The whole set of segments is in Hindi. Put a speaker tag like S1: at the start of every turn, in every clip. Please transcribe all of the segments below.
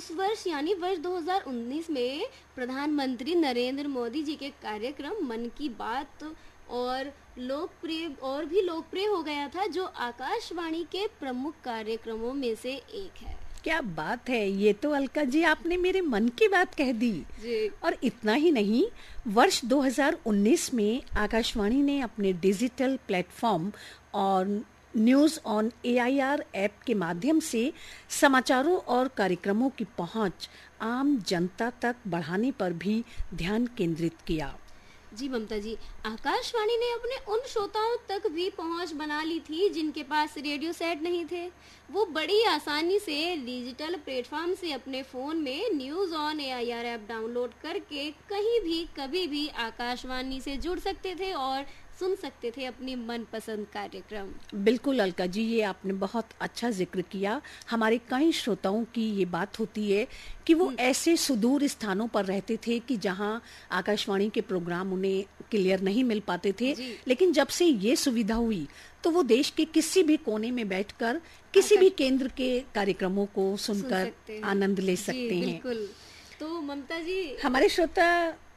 S1: इस वर्ष यानी वर्ष 2019 में प्रधानमंत्री नरेंद्र मोदी जी के कार्यक्रम मन की बात और भी लोकप्रिय हो गया था, जो आकाशवाणी के प्रमुख कार्यक्रमों में से एक है।
S2: क्या बात है, ये तो अलका जी आपने मेरे मन की बात कह दी
S1: जी।
S2: और इतना ही नहीं, वर्ष 2019 में आकाशवाणी ने अपने डिजिटल प्लेटफॉर्म और न्यूज़ ऑन AIR ऐप के माध्यम से समाचारों और कार्यक्रमों की पहुंच आम जनता तक बढ़ाने पर भी ध्यान केंद्रित किया।
S1: जी ममता जी, आकाशवाणी ने अपने उन श्रोताओं तक भी पहुंच बना ली थी जिनके पास रेडियो सेट नहीं थे। वो बड़ी आसानी से डिजिटल प्लेटफॉर्म से अपने फोन में news on AIR app download करके कहीं भी कभी भी आकाशवाणी से जुड़ सकते थे और सुन सकते थे अपनी मनपसंद कार्यक्रम।
S2: बिल्कुल अलका जी, ये आपने बहुत अच्छा जिक्र किया। हमारे कई श्रोताओं की ये बात होती है कि वो ऐसे सुदूर स्थानों पर रहते थे कि जहां आकाशवाणी के प्रोग्राम उन्हें क्लियर नहीं मिल पाते थे, लेकिन जब से ये सुविधा हुई तो वो देश के किसी भी कोने में बैठकर किसी भी केंद्र के कार्यक्रमों को सुनकर आनंद ले सकते हैं।
S1: बिल्कुल। तो ममता जी,
S2: हमारे श्रोता,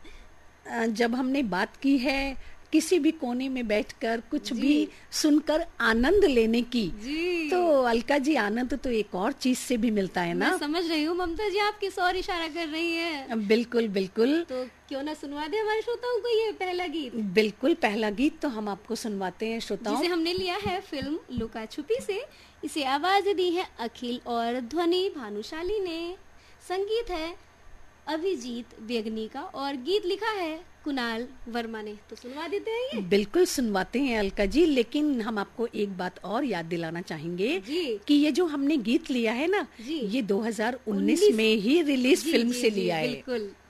S2: जब हमने बात की है किसी भी कोने में बैठकर कुछ भी सुनकर आनंद लेने की, तो अलका जी आनंद तो एक और चीज से भी मिलता है ना।
S1: मैं समझ रही हूँ ममता जी, आप किस और इशारा कर रही हैं।
S2: बिल्कुल बिल्कुल।
S1: तो क्यों ना सुनवा दे हमारे श्रोताओं को ये पहला गीत।
S2: बिल्कुल, पहला गीत तो हम आपको सुनवाते हैं श्रोताओं,
S1: जिसे हमने लिया है फिल्म लुका छुपी से। इसे आवाज दी है अखिल और ध्वनि भानुशाली ने। संगीत है अभिजीत वेगनी का और गीत लिखा है कुणाल वर्मा ने। तो सुनवा देते हैं ये।
S2: बिल्कुल सुनवाते हैं अलका जी, लेकिन हम आपको एक बात और याद दिलाना चाहेंगे कि ये जो हमने गीत लिया है ना, ये 2019 में ही रिलीज फिल्म से लिया है।
S1: बिल्कुल।